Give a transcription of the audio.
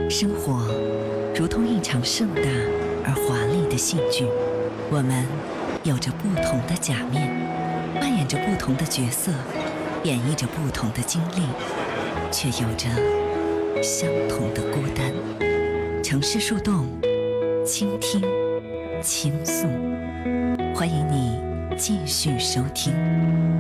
生活如同一场盛大而华丽的戏剧，我们有着不同的假面，扮演着不同的角色，演绎着不同的经历，却有着相同的孤单。城市树洞，倾听，倾诉，欢迎你继续收听。